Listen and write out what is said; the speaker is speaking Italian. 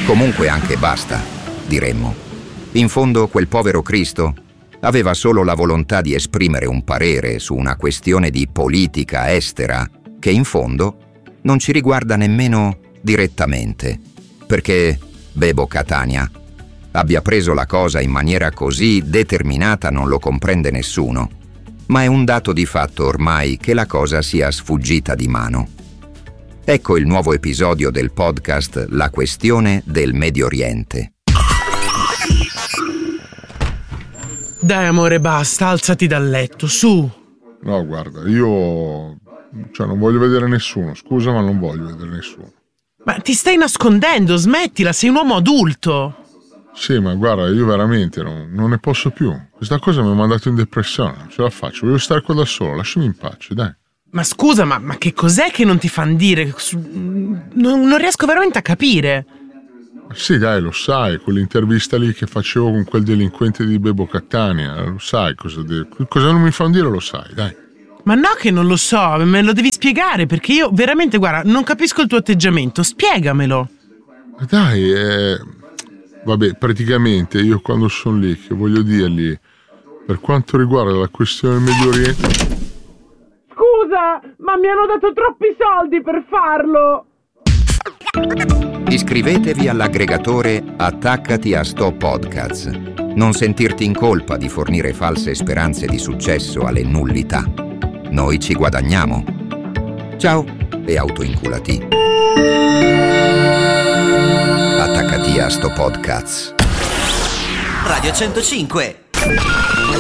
Comunque anche basta, diremmo. In fondo quel povero Cristo aveva solo la volontà di esprimere un parere su una questione di politica estera che in fondo non ci riguarda nemmeno direttamente, perché Bebo Catania abbia preso la cosa in maniera così determinata non lo comprende nessuno, ma è un dato di fatto ormai che la cosa sia sfuggita di mano. Ecco il nuovo episodio del podcast La questione del Medio Oriente. Dai amore, basta, alzati dal letto, su. No, guarda, io non voglio vedere nessuno, scusa, ma non voglio vedere nessuno. Ma ti stai nascondendo, smettila, sei un uomo adulto. Sì, ma guarda, io veramente non ne posso più. Questa cosa mi ha mandato in depressione, non ce la faccio, voglio stare qua da solo, lasciami in pace, dai. Ma scusa, ma che cos'è che non ti fanno dire? Non riesco veramente a capire. Sì, dai, lo sai, quell'intervista lì che facevo con quel delinquente di Bebo Catania, lo sai cosa non mi fanno dire, lo sai, dai. Ma no che non lo so, me lo devi spiegare, perché io veramente, guarda, non capisco il tuo atteggiamento, spiegamelo. Dai, vabbè, praticamente io quando sono lì, che voglio dirgli, per quanto riguarda la questione del Medio Oriente... Scusa, ma mi hanno dato troppi soldi per farlo! Iscrivetevi all'aggregatore Attaccati a Sto Podcast. Non sentirti in colpa di fornire false speranze di successo alle nullità. Noi ci guadagniamo. Ciao e autoinculati. Attaccati a Sto Podcast. Radio 105.